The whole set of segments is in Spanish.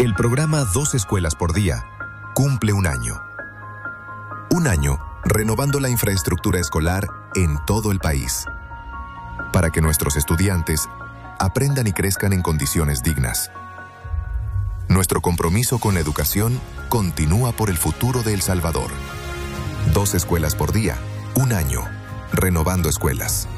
El programa 2 escuelas por día cumple un año. Un año renovando la infraestructura escolar en todo el país, para que nuestros estudiantes aprendan y crezcan en condiciones dignas. Nuestro compromiso con la educación continúa por el futuro de El Salvador. 2 escuelas por día, un año, renovando escuelas.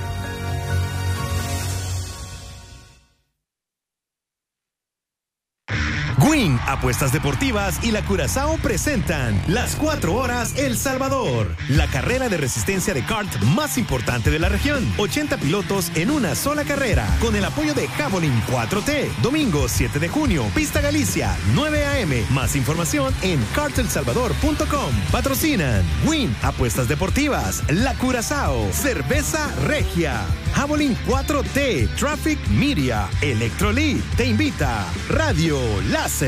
Win Apuestas Deportivas y la Curazao presentan las 4 horas El Salvador, la carrera de resistencia de kart más importante de la región. 80 pilotos en una sola carrera, con el apoyo de Javelin 4T. Domingo 7 de junio, Pista Galicia, 9 a.m. Más información en kartelsalvador.com. Patrocinan Win Apuestas Deportivas, la Curazao, Cerveza Regia, Javelin 4T, Traffic Media, Electrolit. Te invita Radio Láser.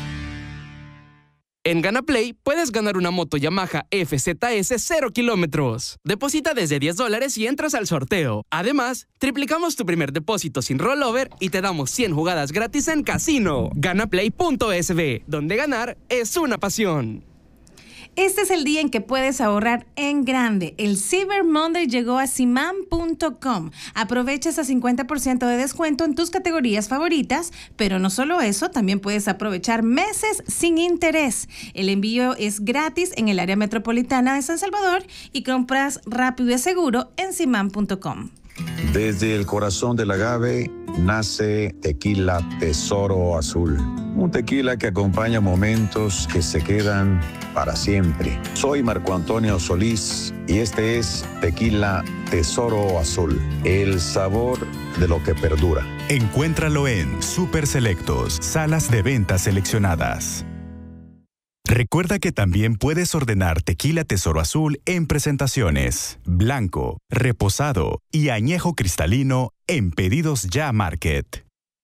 En GanaPlay puedes ganar una moto Yamaha FZS 0 kilómetros. Deposita desde $10 y entras al sorteo. Además, triplicamos tu primer depósito sin rollover y te damos 100 jugadas gratis en casino. Ganaplay.sb, donde ganar es una pasión. Este es el día en que puedes ahorrar en grande. El Cyber Monday llegó a Simam.com. Aprovecha ese 50% de descuento en tus categorías favoritas, pero no solo eso, también puedes aprovechar meses sin interés. El envío es gratis en el área metropolitana de San Salvador y compras rápido y seguro en Simam.com. Desde el corazón del agave nace Tequila Tesoro Azul. Un tequila que acompaña momentos que se quedan para siempre. Soy Marco Antonio Solís y este es Tequila Tesoro Azul. El sabor de lo que perdura. Encuéntralo en Super Selectos, salas de ventas seleccionadas. Recuerda que también puedes ordenar Tequila Tesoro Azul en presentaciones, blanco, reposado y añejo cristalino en Pedidos Ya Market.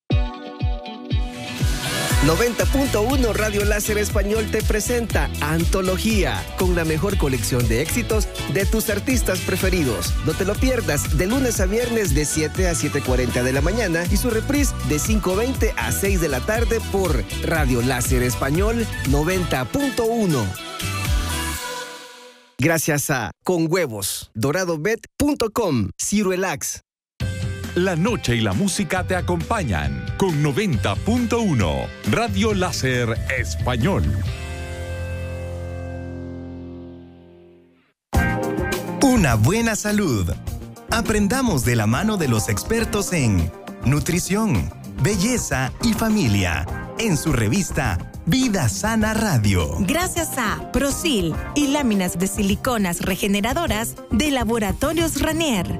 90.1 Radio Láser Español te presenta Antología, con la mejor colección de éxitos de tus artistas preferidos. No te lo pierdas, de lunes a viernes de 7 a 7:40 de la mañana y su reprise de 5:20 a 6 de la tarde por Radio Láser Español 90.1. Gracias a Con Huevos, doradobet.com, Ciruelax. La noche y la música te acompañan con 90.1 Radio Láser Español. Una buena salud. Aprendamos de la mano de los expertos en nutrición, belleza y familia, en su revista Vida Sana Radio. Gracias a Prosil y láminas de siliconas regeneradoras de Laboratorios Ranier.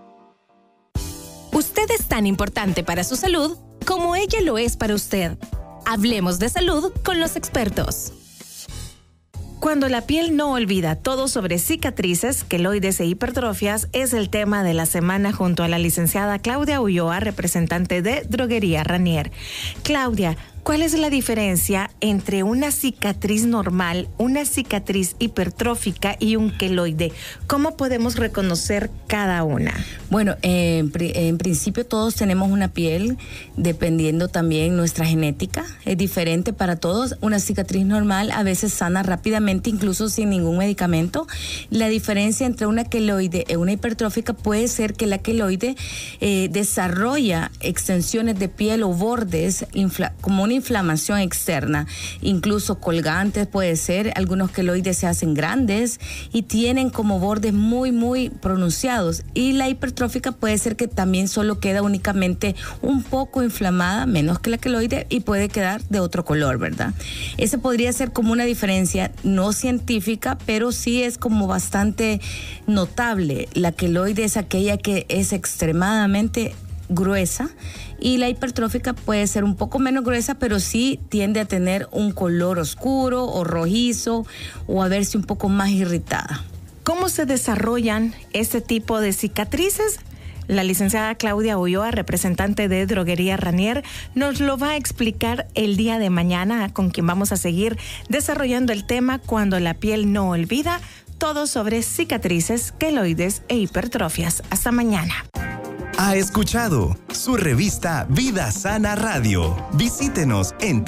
Usted es tan importante para su salud como ella lo es para usted. Hablemos de salud con los expertos. Cuando la piel no olvida, todo sobre cicatrices, queloides e hipertrofias es el tema de la semana junto a la licenciada Claudia Ulloa, representante de Droguería Ranier. Claudia, ¿cuál es la diferencia entre una cicatriz normal, una cicatriz hipertrófica y un queloide? ¿Cómo podemos reconocer cada una? Bueno, en principio todos tenemos una piel, dependiendo también nuestra genética. Es diferente para todos. Una cicatriz normal a veces sana rápidamente, incluso sin ningún medicamento. La diferencia entre una queloide y una hipertrófica puede ser que la queloide desarrolla extensiones de piel o bordes como una inflamación externa, incluso colgantes puede ser. Algunos queloides se hacen grandes y tienen como bordes muy, muy pronunciados. Y la hipertrófica puede ser que también solo queda únicamente un poco inflamada, menos que la queloide, y puede quedar de otro color, ¿verdad? Esa podría ser como una diferencia no científica, pero sí es como bastante notable. La queloide es aquella que es extremadamente gruesa y la hipertrófica puede ser un poco menos gruesa, pero sí tiende a tener un color oscuro o rojizo o a verse un poco más irritada. ¿Cómo se desarrollan este tipo de cicatrices? La licenciada Claudia Ulloa, representante de Droguería Ranier, nos lo va a explicar el día de mañana, con quien vamos a seguir desarrollando el tema Cuando la piel no olvida, todo sobre cicatrices, queloides e hipertrofias. Hasta mañana. ha escuchado su revista Vida Sana Radio. Visítenos en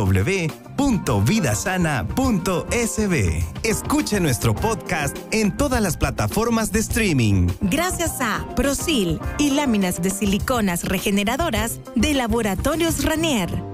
www.vidasana.sb. Escuche nuestro podcast en todas las plataformas de streaming. Gracias a Prosil y láminas de siliconas regeneradoras de Laboratorios Ranier.